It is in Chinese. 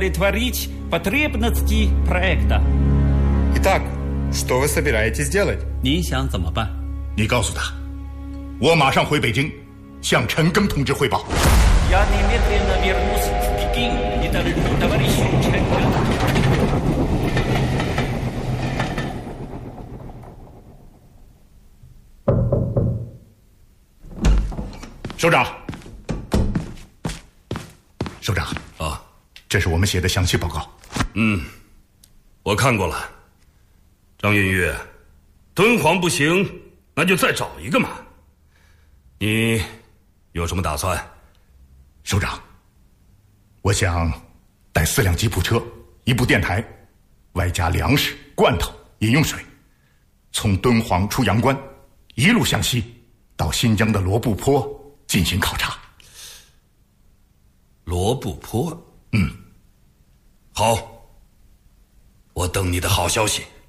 Итак, что вы собираетесь делать? 您想怎么办？ 你告诉他，我马上回北京，向陈赓同志汇报。首长，首长啊， 这是我们写的详细报告。 我看过了。张云玉，敦煌不行，那就再找一个嘛。你有什么打算？ 首长，我想带4辆吉普车、1部电台，外加粮食、罐头、饮用水，从敦煌出阳关，一路向西，到新疆的罗布泊进行考察。 罗布泊？好，我等你的好消息。